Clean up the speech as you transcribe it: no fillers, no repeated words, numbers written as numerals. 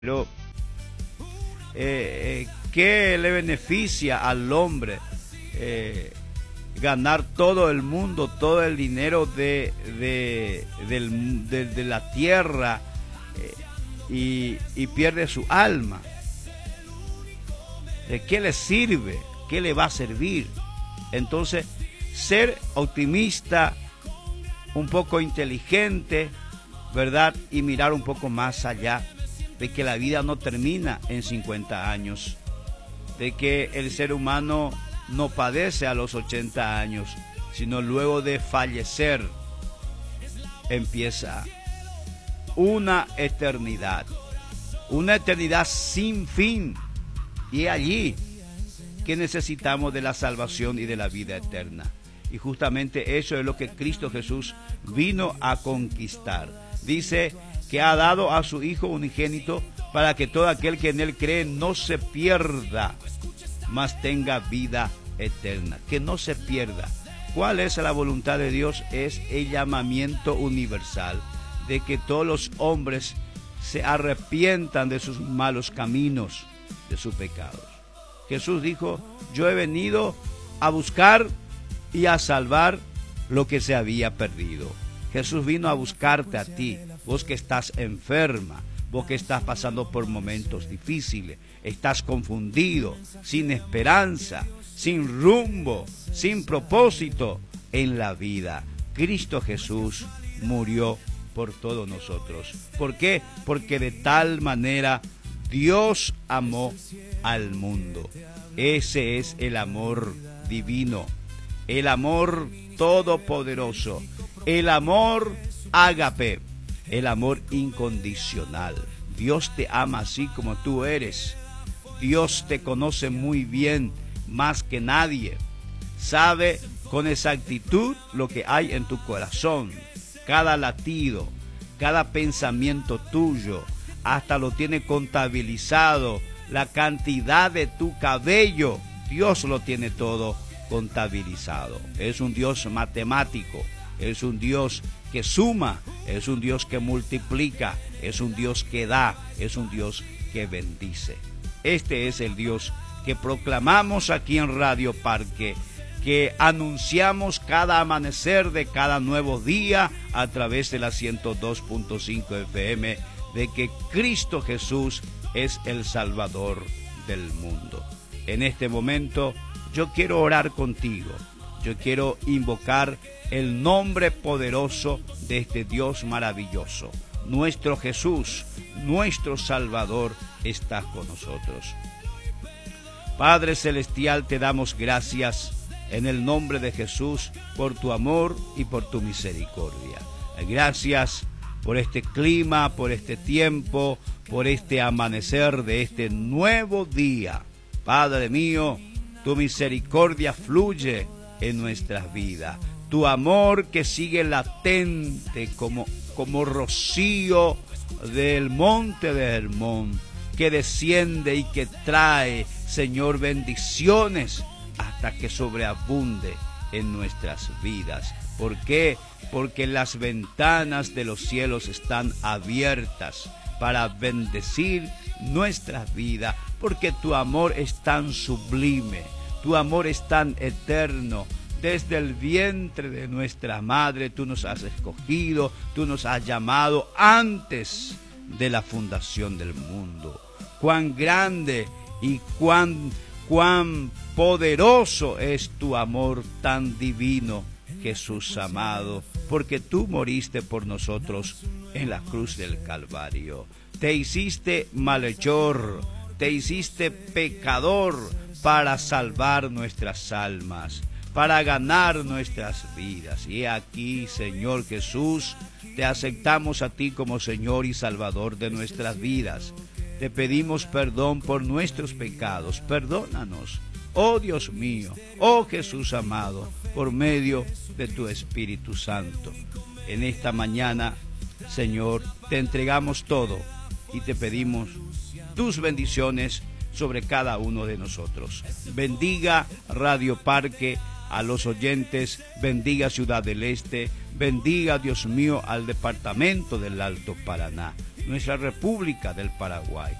Pero, ¿qué le beneficia al hombre ganar todo el mundo, todo el dinero de la tierra y pierde su alma? ¿De qué le sirve? ¿Qué le va a servir? Entonces, ser optimista, un poco inteligente, ¿verdad? Y mirar un poco más allá, de que la vida no termina en 50 años, de que el ser humano no padece a los 80 años, sino luego de fallecer empieza una eternidad sin fin, y es allí que necesitamos de la salvación y de la vida eterna. Y justamente eso es lo que Cristo Jesús vino a conquistar. Dice que ha dado a su Hijo unigénito para que todo aquel que en Él cree no se pierda, mas tenga vida eterna. Que no se pierda. ¿Cuál es la voluntad de Dios? Es el llamamiento universal, de que todos los hombres se arrepientan de sus malos caminos, de sus pecados. Jesús dijo: yo he venido a buscar y a salvar lo que se había perdido. Jesús vino a buscarte a ti, vos que estás enferma, vos que estás pasando por momentos difíciles, estás confundido, sin esperanza, sin rumbo, sin propósito en la vida. Cristo Jesús murió por todos nosotros. ¿Por qué? Porque de tal manera Dios amó al mundo. Ese es el amor divino, el amor todopoderoso, el amor ágape, el amor incondicional. Dios te ama así como tú eres. Dios te conoce muy bien, más que nadie. Sabe con exactitud lo que hay en tu corazón, cada latido, cada pensamiento tuyo, hasta lo tiene contabilizado, la cantidad de tu cabello. Dios lo tiene todo contabilizado. Es un Dios matemático, es un Dios que suma, es un Dios que multiplica, es un Dios que da, es un Dios que bendice. Este es el Dios que proclamamos aquí en Radio Parque, que anunciamos cada amanecer de cada nuevo día a través de la 102.5 FM, de que Cristo Jesús es el Salvador del mundo. En este momento yo quiero orar contigo, yo quiero invocar el nombre poderoso de este Dios maravilloso. Nuestro Jesús, nuestro Salvador, está con nosotros. Padre Celestial, te damos gracias en el nombre de Jesús por tu amor y por tu misericordia. Gracias por este clima, por este tiempo, por este amanecer de este nuevo día. Padre mío, tu misericordia fluye en nuestras vidas. Tu amor que sigue latente como rocío del monte de Hermón, que desciende y que trae, Señor, bendiciones hasta que sobreabunde en nuestras vidas. ¿Por qué? Porque las ventanas de los cielos están abiertas para bendecir nuestras vidas, porque tu amor es tan sublime, tu amor es tan eterno. Desde el vientre de nuestra madre tú nos has escogido, tú nos has llamado antes de la fundación del mundo. Cuán grande y cuán poderoso es tu amor tan divino, Jesús amado, porque tú moriste por nosotros en la cruz del Calvario. Te hiciste malhechor, te hiciste pecador para salvar nuestras almas, para ganar nuestras vidas. Y aquí, Señor Jesús, te aceptamos a ti como Señor y Salvador de nuestras vidas. Te pedimos perdón por nuestros pecados. Perdónanos, oh Dios mío, oh Jesús amado, por medio de tu Espíritu Santo. En esta mañana, Señor, te entregamos todo y te pedimos tus bendiciones sobre cada uno de nosotros. Bendiga Radio Parque, a los oyentes, bendiga Ciudad del Este, bendiga, Dios mío, al departamento del Alto Paraná. nuestra República del Paraguay.